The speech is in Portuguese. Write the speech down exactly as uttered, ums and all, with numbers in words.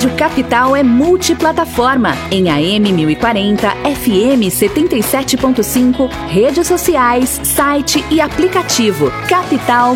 Rádio Capital é multiplataforma, em A M mil e quarenta, F M setenta e sete ponto cinco, redes sociais, site e aplicativo. Capital